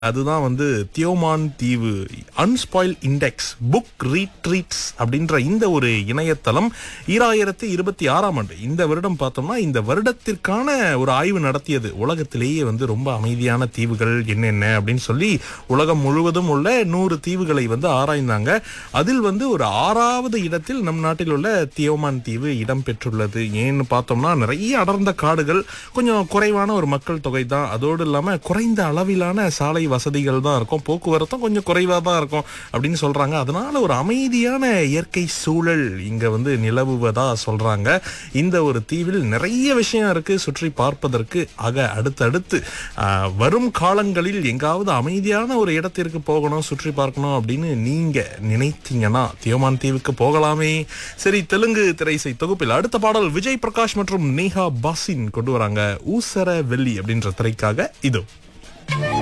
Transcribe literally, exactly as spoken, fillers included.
அதுதான் வந்து தியோமான் தீவு அன்ஸ்பாயில் இண்டெக்ஸ் புக் ரீட்ரீட்ஸ் அப்படின்ற இந்த ஒரு இணையதளம் ஈராயிரத்தி இருபத்தி ஆறாம் ஆண்டு இந்த வருடம் பார்த்தோம்னா இந்த வருடத்திற்கான ஒரு ஆய்வு நடத்தியது. உலகத்திலேயே வந்து ரொம்ப அமைதியான தீவுகள் என்னென்ன அப்படின்னு சொல்லி உலகம் முழுவதும் உள்ள நூறு தீவுகளை வந்து ஆராய்ந்தாங்க. அதில் வந்து ஒரு ஆறாவது இடத்தில் நம் நாட்டில் உள்ள தியோமான் தீவு இடம் பெற்றுள்ளது. ஏன்னு பார்த்தோம்னா நிறைய அடர்ந்த காடுகள், கொஞ்சம் குறைவான ஒரு மக்கள் தொகை தான். அதோடு இல்லாம குறைந்த அளவிலான சாலை வசதிகள் தான் இருக்கும், போக்குவரத்தும் கொஞ்சம் குறைவா தான் இருக்கும் அப்படின்னு சொல்றாங்க. அதனால ஒரு அமைதியான இயற்கை சூழல் இங்க வந்து நிலவுவதா சொல்றாங்க. இந்த ஒரு தீவில் நிறைய விஷயம் இருக்கு சுற்றி பார்ப்பதற்கு. ஆக அடுத்தடுத்து ஆஹ், வரும் காலங்களில் எங்காவது அமைதியான ஒரு இடத்திற்கு போகணும், சுற்றி பார்க்கணும் அப்படின்னு நீங்க நினைத்தீங்கன்னா தியோமான் தீவுக்கு போகலாமே. சரி, தெலுங்கு திரைசை தொகுப்பில் அடுத்த பாடல் விஜய் பிரகாஷ் மற்றும் நேஹா பாசின் கொண்டு வராங்க. ஊசர வெள்ளி அப்படின்ற திரைக்காக இதோ.